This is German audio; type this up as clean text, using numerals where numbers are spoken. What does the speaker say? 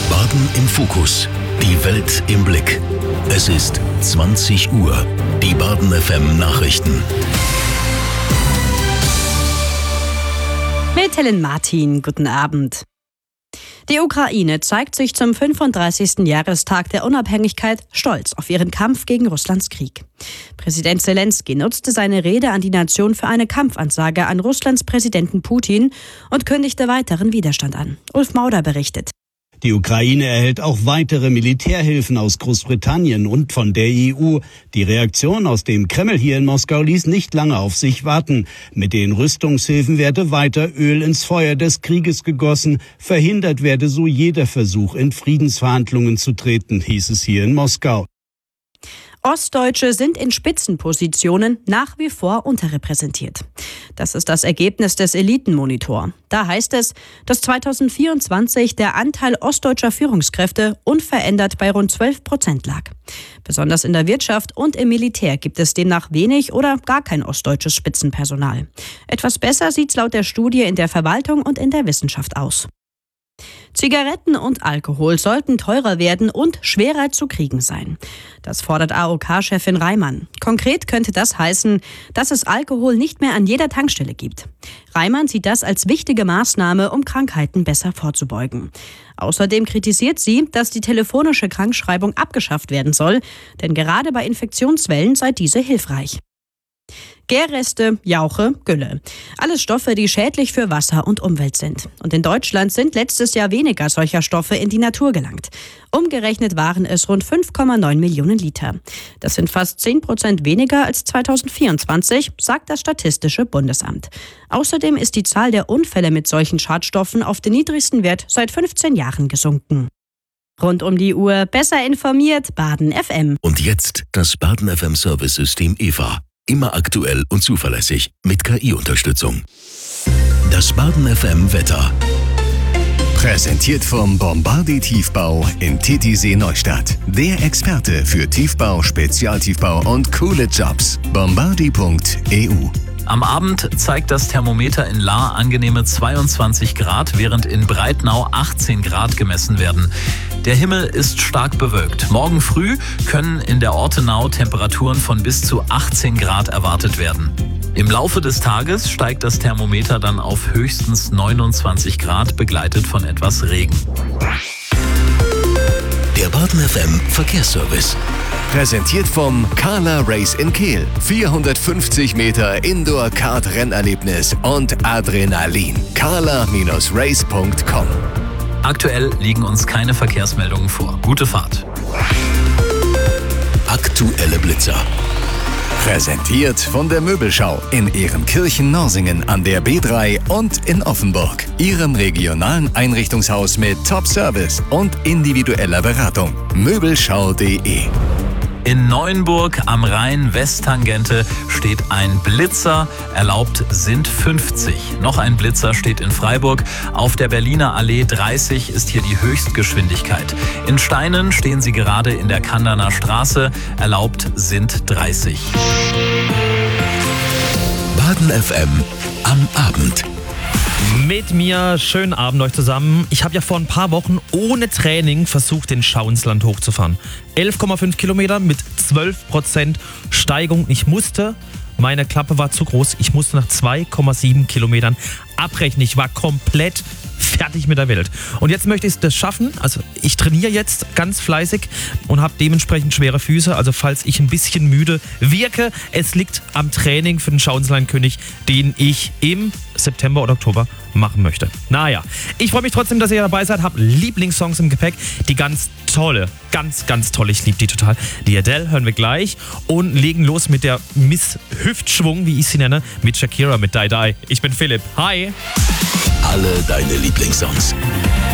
Baden im Fokus. Die Welt im Blick. Es ist 20 Uhr. Die Baden FM Nachrichten. Mit Helen Martin, guten Abend. Die Ukraine zeigt sich zum 35. Jahrestag der Unabhängigkeit stolz auf ihren Kampf gegen Russlands Krieg. Präsident Zelensky nutzte seine Rede an die Nation für eine Kampfansage an Russlands Präsidenten Putin und kündigte weiteren Widerstand an. Ulf Mauder berichtet. Die Ukraine erhält auch weitere Militärhilfen aus Großbritannien und von der EU. Die Reaktion aus dem Kreml hier in Moskau ließ nicht lange auf sich warten. Mit den Rüstungshilfen werde weiter Öl ins Feuer des Krieges gegossen. Verhindert werde so jeder Versuch, in Friedensverhandlungen zu treten, hieß es hier in Moskau. Ostdeutsche sind in Spitzenpositionen nach wie vor unterrepräsentiert. Das ist das Ergebnis des Elitenmonitor. Da heißt es, dass 2024 der Anteil ostdeutscher Führungskräfte unverändert bei rund 12% lag. Besonders in der Wirtschaft und im Militär gibt es demnach wenig oder gar kein ostdeutsches Spitzenpersonal. Etwas besser sieht's laut der Studie in der Verwaltung und in der Wissenschaft aus. Zigaretten und Alkohol sollten teurer werden und schwerer zu kriegen sein. Das fordert AOK-Chefin Reimann. Konkret könnte das heißen, dass es Alkohol nicht mehr an jeder Tankstelle gibt. Reimann sieht das als wichtige Maßnahme, um Krankheiten besser vorzubeugen. Außerdem kritisiert sie, dass die telefonische Krankschreibung abgeschafft werden soll, denn gerade bei Infektionswellen sei diese hilfreich. Gärreste, Jauche, Gülle. Alles Stoffe, die schädlich für Wasser und Umwelt sind. Und in Deutschland sind letztes Jahr weniger solcher Stoffe in die Natur gelangt. Umgerechnet waren es rund 5,9 Millionen Liter. Das sind fast 10% weniger als 2024, sagt das Statistische Bundesamt. Außerdem ist die Zahl der Unfälle mit solchen Schadstoffen auf den niedrigsten Wert seit 15 Jahren gesunken. Rund um die Uhr besser informiert, Baden FM. Und jetzt das Baden FM Service-System EVA. Immer aktuell und zuverlässig mit KI-Unterstützung. Das Baden FM Wetter. Präsentiert vom Bombardier Tiefbau in Titisee Neustadt. Der Experte für Tiefbau, Spezialtiefbau und coole Jobs. Bombardier.eu. Am Abend zeigt das Thermometer in Lahr angenehme 22 Grad, während in Breitnau 18 Grad gemessen werden. Der Himmel ist stark bewölkt. Morgen früh können in der Ortenau Temperaturen von bis zu 18 Grad erwartet werden. Im Laufe des Tages steigt das Thermometer dann auf höchstens 29 Grad, begleitet von etwas Regen. Der Baden FM Verkehrsservice. Präsentiert vom Carla Race in Kehl. 450 Meter Indoor-Kart-Rennerlebnis und Adrenalin. carla-race.com. Aktuell liegen uns keine Verkehrsmeldungen vor. Gute Fahrt. Aktuelle Blitzer. Präsentiert von der Möbelschau in Ehrenkirchen-Norsingen an der B3 und in Offenburg. Ihrem regionalen Einrichtungshaus mit Top-Service und individueller Beratung. Möbelschau.de. In Neuenburg am Rhein-Westtangente steht ein Blitzer, erlaubt sind 50. Noch ein Blitzer steht in Freiburg. Auf der Berliner Allee 30 ist hier die Höchstgeschwindigkeit. In Steinen stehen sie gerade in der Kandaner Straße, erlaubt sind 30. Baden FM am Abend. Mit mir, schönen Abend euch zusammen. Ich habe ja vor ein paar Wochen ohne Training versucht, den Schauinsland hochzufahren. 11,5 Kilometer mit 12% Steigung. Meine Klappe war zu groß. Ich musste nach 2,7 Kilometern abbrechen. Ich war komplett fertig mit der Welt. Und jetzt möchte ich das schaffen. Also ich trainiere jetzt ganz fleißig und habe dementsprechend schwere Füße. Also falls ich ein bisschen müde wirke, es liegt am Training für den Schauinslandkönig, den ich im September oder Oktober machen möchte. Naja, ich freue mich trotzdem, dass ihr dabei seid. Habe Lieblingssongs im Gepäck. Die ganz tolle, ganz tolle, ich liebe die total. Die Adele hören wir gleich und legen los mit der Miss Hüftschwung, wie ich sie nenne, mit Shakira, mit Die Die. Ich bin Philipp. Hi! Alle deine Lieblingssongs.